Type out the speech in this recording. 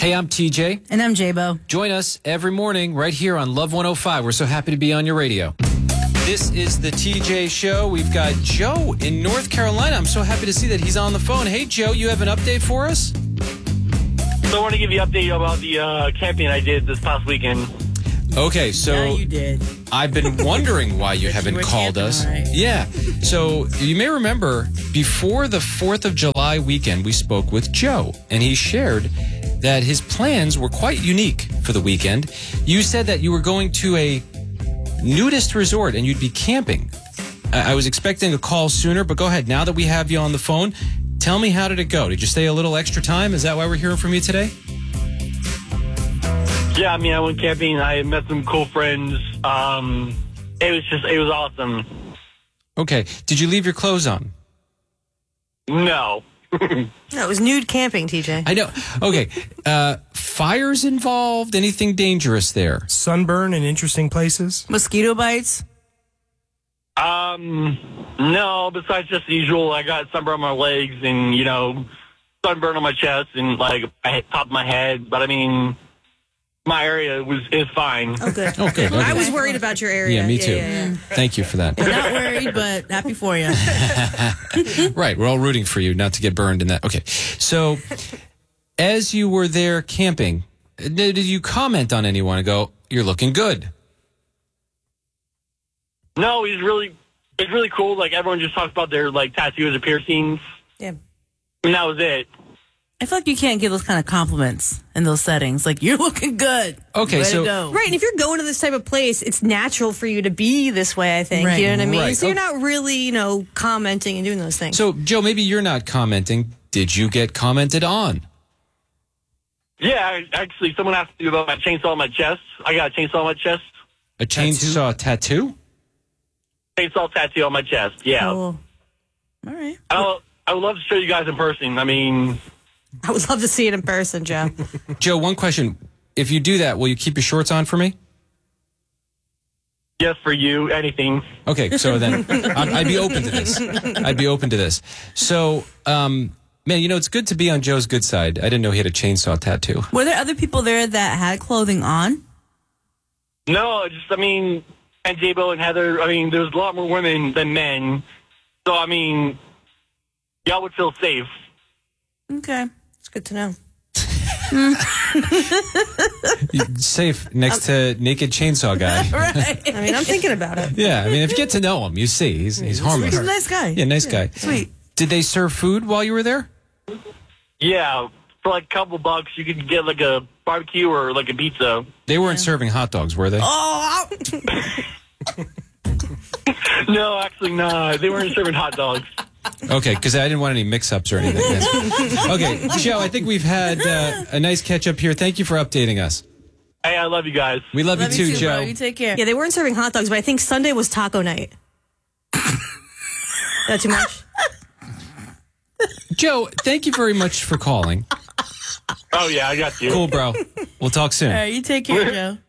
Hey, I'm TJ. And I'm J-Bo. Join us every morning right here on Love 105. We're so happy to be on your radio. This is the TJ Show. We've got Joe in North Carolina. I'm so happy to see that he's on the phone. Hey, Joe, you have an update for us? So I want to give you an update about the camping I did this past weekend. Okay, so Yeah, you did. I've been wondering why you haven't called us. Right. Yeah, so you may remember before the 4th of July weekend, we spoke with Joe, and he shared that his plans were quite unique for the weekend. You said that you were going to a nudist resort and you'd be camping. I was expecting a call sooner, but go ahead. Now that we have you on the phone, tell me, how did it go? Did you stay a little extra time? Is that why we're hearing from you today? Yeah, I mean, I went camping. I met some cool friends. It was awesome. Okay. Did you leave your clothes on? No. No, it was nude camping, TJ. I know. Okay. Fires involved? Anything dangerous there? Sunburn in interesting places? Mosquito bites? No, besides just the usual, I got sunburn on my legs and, sunburn on my chest and, top of my head. But, I mean, my area is fine. Oh, good. Okay. I was worried about your area. Yeah, me too. Yeah. Thank you for that. Not worried, but happy for you. Right. We're all rooting for you not to get burned in that. Okay. So, as you were there camping, did you comment on anyone and go, "You're looking good"? No, it's really cool. Like, everyone just talks about their, tattoos or piercings. Yeah. And that was it. I feel like you can't give those kind of compliments in those settings. Like, you're looking good. Okay, Way so- to go. Right, and if you're going to this type of place, it's natural for you to be this way, I think. Right. You know what I mean? Right. So you're not really, commenting and doing those things. So, Joe, maybe you're not commenting. Did you get commented on? Yeah, actually, someone asked me about my chainsaw on my chest. I got a chainsaw on my chest. A chainsaw tattoo? Chainsaw tattoo on my chest, yeah. Cool. All right. I would love to show you guys in person. I mean, I would love to see it in person, Joe. Joe, one question. If you do that, will you keep your shorts on for me? yes, for you, anything. Okay, so then I'd be open to this. I'd be open to this. So, man, it's good to be on Joe's good side. I didn't know he had a chainsaw tattoo. Were there other people there that had clothing on? No, and J-Bo and Heather, there's a lot more women than men. So, y'all would feel safe. Okay. It's good to know. Safe next to naked chainsaw guy. Right. I'm thinking about it. Yeah, if you get to know him, you see he's harmless. He's a nice guy. Yeah, nice guy. Sweet. Did they serve food while you were there? Yeah, for a couple bucks, you could get a barbecue or a pizza. They weren't serving hot dogs, were they? Oh, No, actually, no. They weren't serving hot dogs. Okay, because I didn't want any mix-ups or anything. Yes. Okay, Joe, I think we've had a nice catch-up here. Thank you for updating us. Hey, I love you guys. We love you too, Joe. bro. You take care. Yeah, they weren't serving hot dogs, but I think Sunday was taco night. That too much? Joe, thank you very much for calling. Oh, yeah, I got you. Cool, bro. We'll talk soon. All right, you take care, Joe.